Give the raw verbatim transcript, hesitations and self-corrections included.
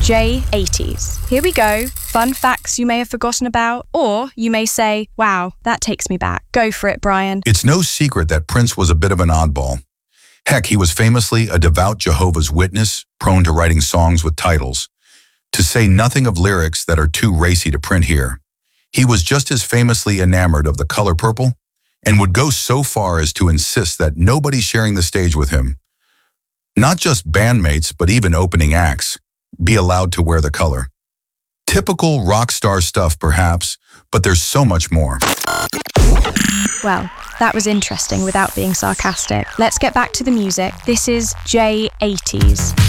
J eighties. Here we go. Fun facts you may have forgotten about, or you may say, wow, that takes me back. Go for it, Brian. It's no secret that Prince was a bit of an oddball. Heck, he was famously a devout Jehovah's Witness, prone to writing songs with titles. To say nothing of lyrics that are too racy to print here. He was just as famously enamored of the color purple, and would go so far as to insist that nobody sharing the stage with him, not just bandmates but even opening acts, be allowed to wear the color. Typical rock star stuff perhaps, but there's so much more. Well, that was interesting without being sarcastic. Let's get back to the music. This is J eighties.